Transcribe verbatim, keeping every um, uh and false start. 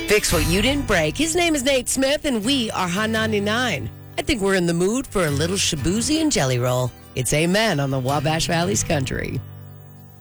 Fix what you didn't break. His name is Nate Smith, and we are Hot ninety-nine. I think we're in the mood for a little shabuzi and jelly roll. It's Amen on the Wabash Valley's Country.